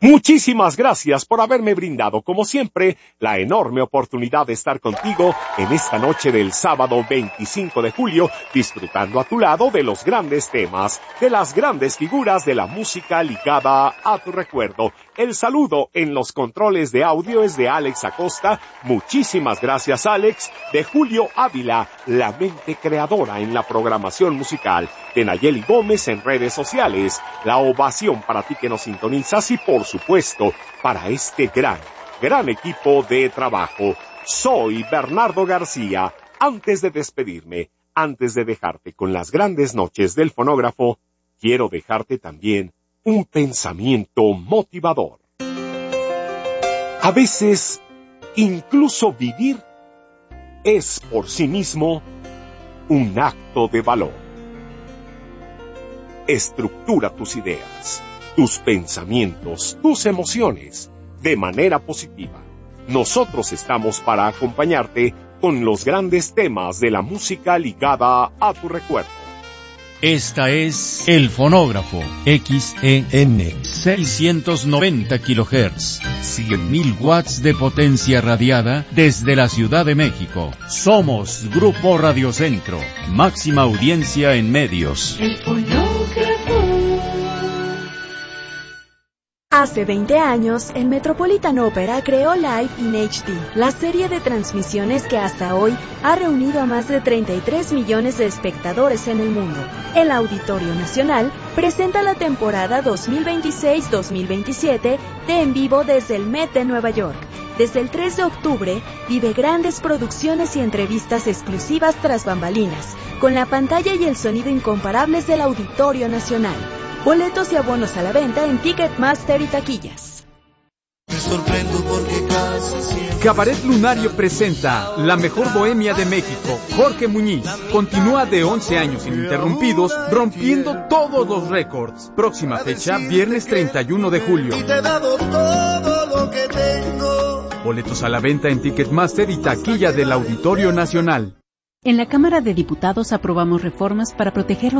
Muchísimas gracias por haberme brindado, como siempre, la enorme oportunidad de estar contigo en esta noche del sábado 25 de julio, disfrutando a tu lado de los grandes temas, de las grandes figuras de la música ligada a tu recuerdo. El saludo en los controles de audio es de Alex Acosta. Muchísimas gracias, Alex. De Julio Ávila, la mente creadora en la programación musical. De Nayeli Gómez en redes sociales. La ovación para ti que nos sintonizas y, por supuesto, para este gran equipo de trabajo. Soy Bernardo García. Antes de despedirme, antes de dejarte con las grandes noches del fonógrafo, quiero dejarte también un pensamiento motivador. A veces, incluso vivir es por sí mismo un acto de valor. Estructura tus ideas, tus pensamientos, tus emociones de manera positiva. Nosotros estamos para acompañarte con los grandes temas de la música ligada a tu recuerdo. Esta es El Fonógrafo, XEN, 690 kHz, 100.000 watts de potencia radiada desde la Ciudad de México. Somos Grupo Radio Centro, máxima audiencia en medios. El Fonógrafo. Hace 20 años, el Metropolitan Opera creó Live in HD, la serie de transmisiones que hasta hoy ha reunido a más de 33 millones de espectadores en el mundo. El Auditorio Nacional presenta la temporada 2026-2027 de En Vivo desde el Met de Nueva York. Desde el 3 de octubre, vive grandes producciones y entrevistas exclusivas tras bambalinas, con la pantalla y el sonido incomparables del Auditorio Nacional. Boletos y abonos a la venta en Ticketmaster y taquillas. Me sorprendo porque casi siempre... Cabaret Lunario presenta La Mejor Bohemia de México. Jorge Muñiz continúa de 11 años ininterrumpidos, rompiendo todos los récords. Próxima fecha, viernes 31 de julio. Y te he dado todo lo que tengo. Boletos a la venta en Ticketmaster y taquilla del Auditorio Nacional. En la Cámara de Diputados aprobamos reformas para proteger